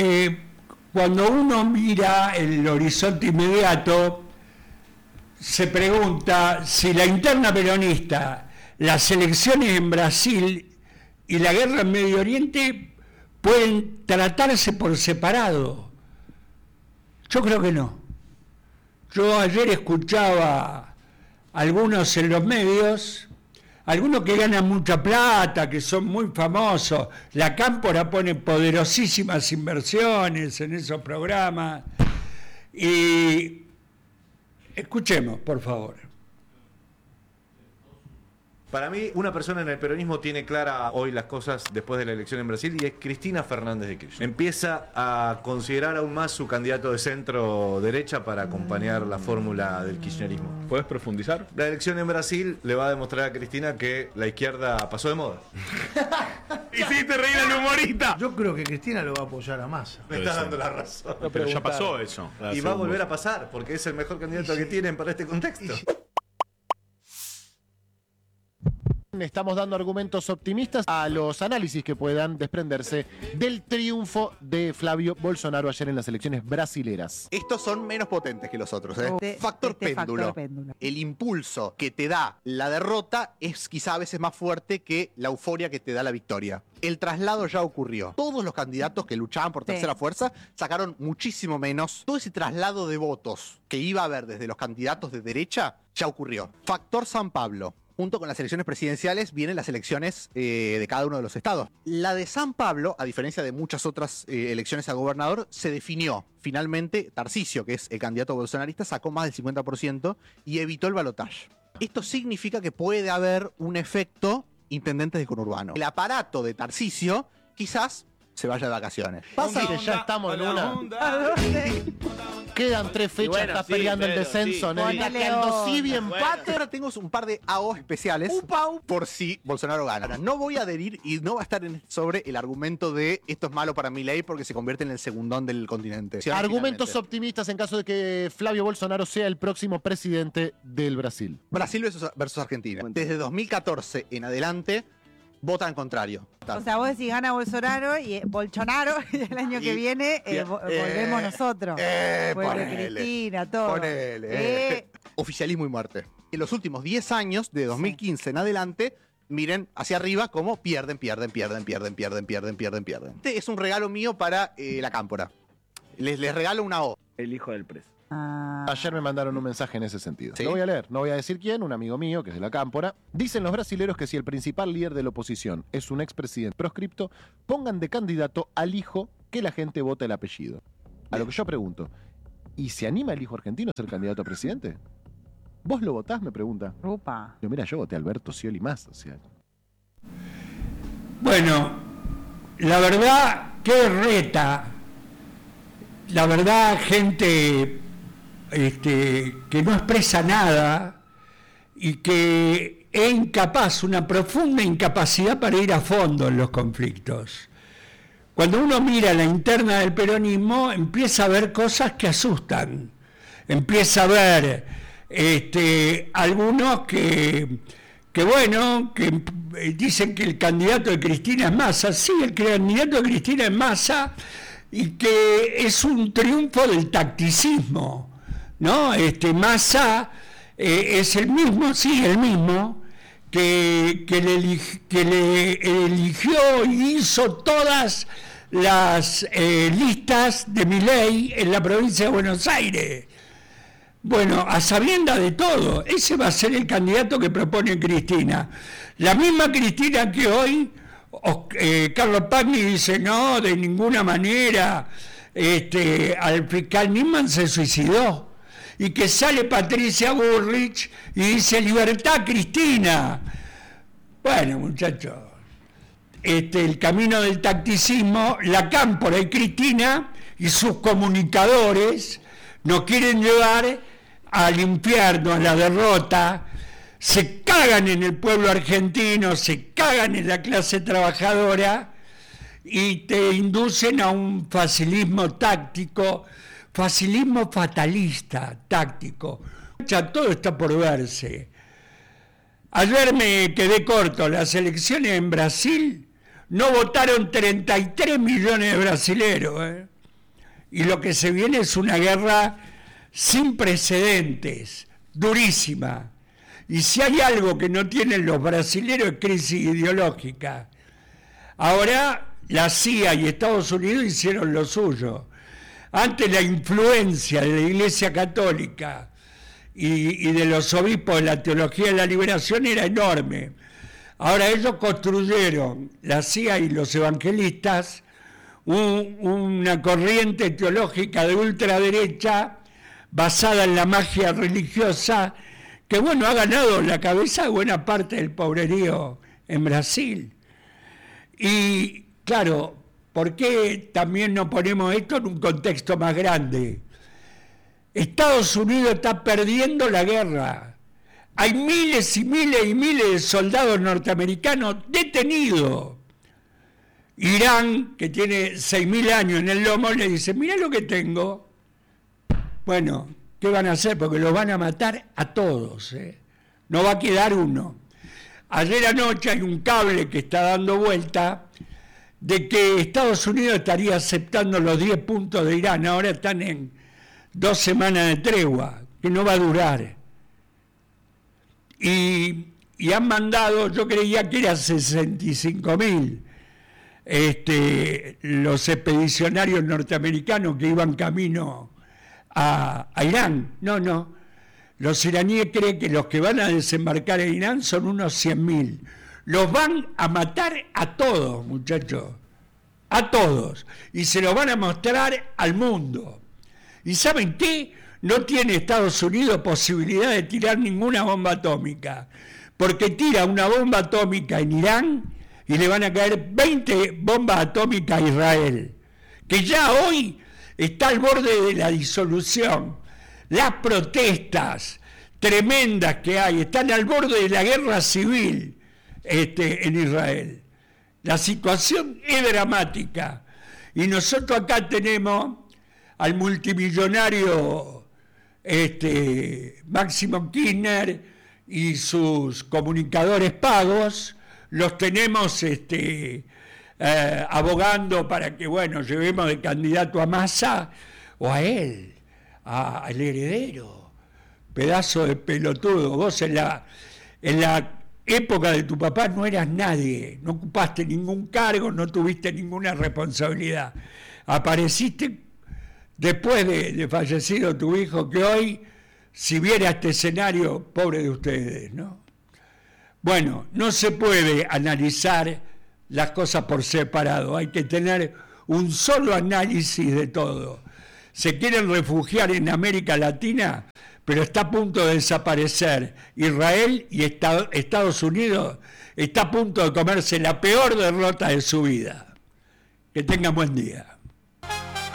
cuando uno mira el horizonte inmediato, se pregunta si la interna peronista, las elecciones en Brasil y la guerra en Medio Oriente pueden tratarse por separado. Yo creo que no. Yo ayer escuchaba algunos en los medios, algunos que ganan mucha plata, que son muy famosos. La Cámpora pone poderosísimas inversiones en esos programas. Y escuchemos, por favor. Para mí, una persona en el peronismo tiene clara hoy las cosas después de la elección en Brasil y es Cristina Fernández de Kirchner. Empieza a considerar aún más su candidato de centro-derecha para acompañar la fórmula del kirchnerismo. ¿Puedes profundizar? La elección en Brasil le va a demostrar a Cristina que la izquierda pasó de moda. ¡Hiciste reír al humorista! Yo creo que Cristina lo va a apoyar a Massa. Me está dando la razón. Pero ya pasó eso. Y va a volver a pasar porque es el mejor candidato que tienen para este contexto. Estamos dando argumentos optimistas a los análisis que puedan desprenderse del triunfo de Flavio Bolsonaro ayer en las elecciones brasileras. Estos son menos potentes que los otros, ¿eh? Factor péndulo. El impulso que te da la derrota es quizá a veces más fuerte que la euforia que te da la victoria. El traslado ya ocurrió. Todos los candidatos que luchaban por tercera fuerza sacaron muchísimo menos. Todo ese traslado de votos que iba a haber desde los candidatos de derecha ya ocurrió. Factor San Pablo. Junto con las elecciones presidenciales vienen las elecciones de cada uno de los estados. La de San Pablo, a diferencia de muchas otras elecciones a gobernador, se definió. Finalmente, Tarcisio, que es el candidato bolsonarista, sacó más del 50% y evitó el balotaje. Esto significa que puede haber un efecto intendentes de conurbano. El aparato de Tarcisio quizás se vaya de vacaciones. Pasa que ya estamos en una. Quedan 3 fechas, bueno, estás peleando el descenso, sí, ¿no? Si empate. Ahora tengo un par de AOs especiales por si Bolsonaro gana. No voy a adherir y no va a estar sobre el argumento de esto es malo para Milei porque se convierte en el segundón del continente. Argumentos optimistas en caso de que Flavio Bolsonaro sea el próximo presidente del Brasil. Brasil versus Argentina. Desde 2014 en adelante votan contrario. O sea, vos decís gana Bolsonaro y Bolsonaro y el año que viene volvemos nosotros. Vuelve Cristina, todo. Oficialismo y muerte. En los últimos 10 años, de 2015 en adelante, miren hacia arriba cómo pierden. Este es un regalo mío para la Cámpora. Les regalo una O. El hijo del preso. Ayer me mandaron un mensaje en ese sentido. ¿Sí? Lo voy a leer, no voy a decir quién, un amigo mío que es de la Cámpora. Dicen los brasileros que si el principal líder de la oposición es un expresidente proscripto, pongan de candidato al hijo que la gente vota el apellido. A lo que yo pregunto, ¿y se anima el hijo argentino a ser candidato a presidente? ¿Vos lo votás? Me pregunta. Upa. Yo, mira, yo voté a Alberto Scioli más. O sea. Bueno, la verdad, qué reta. La verdad, gente que no expresa nada y que es incapaz, una profunda incapacidad para ir a fondo en los conflictos. Cuando uno mira la interna del peronismo, empieza a ver cosas que asustan. Empieza a ver algunos que dicen que el candidato de Cristina es Massa. Sí, el candidato de Cristina es Massa y que es un triunfo del tacticismo, ¿no? Massa es el mismo que le eligió y hizo todas las listas de Milei en la provincia de Buenos Aires. Bueno, a sabiendas de todo, ese va a ser el candidato que propone Cristina. La misma Cristina que hoy Carlos Pagni dice no, de ninguna manera, al fiscal Nisman se suicidó. Y que sale Patricia Bullrich y dice libertad Cristina. Bueno, muchachos, el camino del tacticismo, la Cámpora y Cristina y sus comunicadores nos quieren llevar al infierno, a la derrota. Se cagan en el pueblo argentino, se cagan en la clase trabajadora y te inducen a un facilismo táctico, facilismo fatalista, táctico. Ya todo está por verse. Ayer me quedé corto, las elecciones en Brasil no votaron 33 millones de brasileros, Y lo que se viene es una guerra sin precedentes, durísima. Y si hay algo que no tienen los brasileños es crisis ideológica. Ahora la CIA y Estados Unidos hicieron lo suyo. Antes la influencia de la Iglesia Católica y de los obispos de la teología de la liberación era enorme. Ahora ellos construyeron, la CIA y los evangelistas, una corriente teológica de ultraderecha basada en la magia religiosa que, bueno, ha ganado la cabeza de buena parte del pobrerío en Brasil. Y, claro, ¿por qué también no ponemos esto en un contexto más grande? Estados Unidos está perdiendo la guerra. Hay miles y miles y miles de soldados norteamericanos detenidos. Irán, que tiene 6.000 años en el lomo, le dice, mirá lo que tengo. Bueno, ¿qué van a hacer? Porque los van a matar a todos, ¿eh? No va a quedar uno. Ayer anoche hay un cable que está dando vuelta de que Estados Unidos estaría aceptando los 10 puntos de Irán. Ahora están en 2 semanas de tregua, que no va a durar. Y han mandado, yo creía que eran 65.000 los expedicionarios norteamericanos que iban camino a Irán. No. Los iraníes creen que los que van a desembarcar en Irán son unos 100.000. Los van a matar a todos, muchachos. A todos. Y se los van a mostrar al mundo. ¿Y saben qué? No tiene Estados Unidos posibilidad de tirar ninguna bomba atómica. Porque tira una bomba atómica en Irán y le van a caer 20 bombas atómicas a Israel. Que ya hoy está al borde de la disolución. Las protestas tremendas que hay están al borde de la guerra civil en Israel. La situación es dramática. Y nosotros acá tenemos al multimillonario Máximo Kirchner y sus comunicadores pagos, los tenemos abogando para que, bueno, llevemos de candidato a Massa o a él. Al heredero, pedazo de pelotudo. Vos en la época de tu papá no eras nadie, no ocupaste ningún cargo, no tuviste ninguna responsabilidad. Apareciste después de fallecido tu hijo, que hoy, si viera este escenario, pobre de ustedes, ¿no? Bueno, no se puede analizar las cosas por separado, hay que tener un solo análisis de todo. Se quieren refugiar en América Latina, pero está a punto de desaparecer. Israel y Estados Unidos está a punto de comerse la peor derrota de su vida. Que tengan buen día.